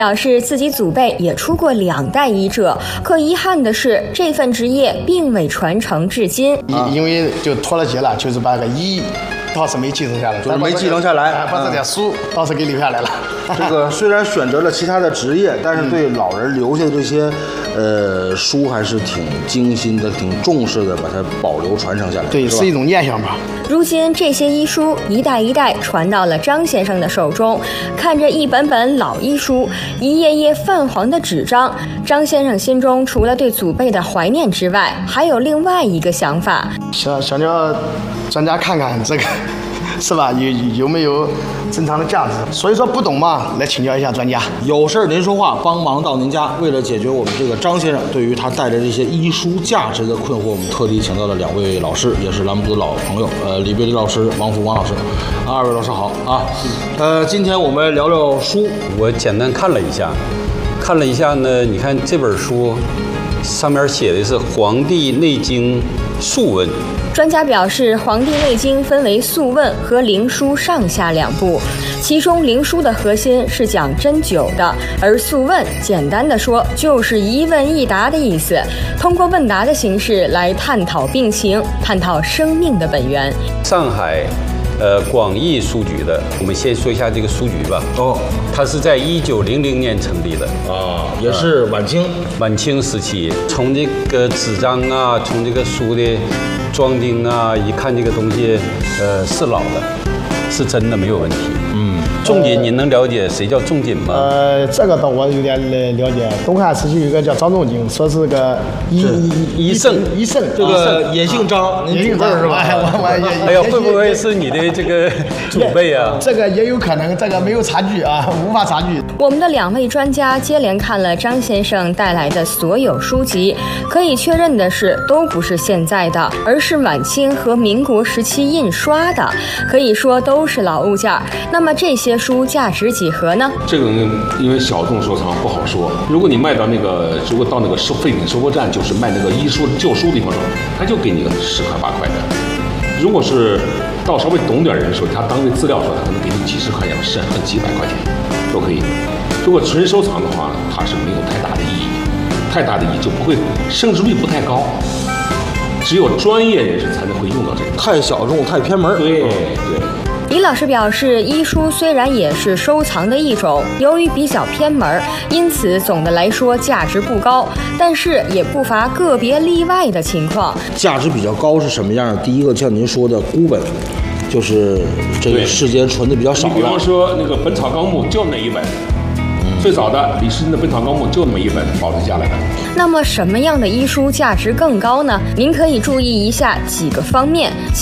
表示自己祖辈也出过2代医者，可遗憾的是，这份职业并未传承至今。 因为就脱了节了，就是把个医倒是没继承下来， 就是没继承下来， 把这点书倒是给留下来了。 这个虽然选择了其他的职业，但是对老人留下的这些书还是挺精心的、挺重视的，把它保留传承下来。 对，是一种念想吧。 如今这些医书一代一代传到了张先生的手中，看着一本本老医书，一页页泛黄的纸张，张先生心中除了对祖辈的怀念之外，还有另外一个想法， 想叫专家看看这个。是吧？有没有正常的价值？所以说不懂嘛，来请教一下专家。 有事您说话，帮忙到您家。为了解决我们这个张先生对于他带来这些医书价值的困惑，我们特地请到了2位老师，也是栏目组的老朋友，李贝利老师、王福王老师。2位老师好啊。今天我们聊聊书。 我简单看了一下呢，你看这本书上面写的是《黄帝内经素问》。 专家表示，《黄帝内经》分为《素问》和《灵枢》上下2部，其中《灵枢》的核心是讲针灸的，而《素问》简单的说就是一问一答的意思，通过问答的形式来探讨病情，探讨生命的本源。 上海广义书局的，我们先说一下这个书局吧。它是在1900年成立的啊，也是晚清时期。从这个纸张啊，从这个书的装订啊，一看这个东西，是老的，是真的没有问题。仲景，您能了解谁叫仲景吗？ 这个倒我有点了解。东汉时期有一个叫张仲景，说是个医圣， 这个也姓张，您祖辈是吧？ 哎呀，会不会是你的这个祖辈啊？ 这个也有可能，这个没有差距啊，无法差距。 我们的2位专家接连看了张先生带来的所有书籍，可以确认的是，都不是现在的，而是晚清和民国时期印刷的，可以说都是老物件。那么这些书价值几何呢？ 这个因为小众收藏不好说。如果你卖到如果到那个废品收购站，就是卖那个医书旧书的地方，他就给你个10块8块的。如果是到稍微懂点人说，他当为资料说，他可能给你几10块钱，甚至几百块钱都可以。如果纯收藏的话，它是没有太大的意义，就不会升值率不太高。只有专业人士才能会用到这个， 太小众太偏门。 对。 李老师表示，医书虽然也是收藏的一种，由于比较偏门，因此总的来说价值不高，但是也不乏个别例外的情况。 价值比较高是什么样？第一个像您说的孤本，就是这个世间存的比较少了。 比方说那个《本草纲目》就那一本。最早的李时珍的《本草纲目》就那么一本保存下来的。 那么什么样的医书价值更高呢？您可以注意一下几个方面。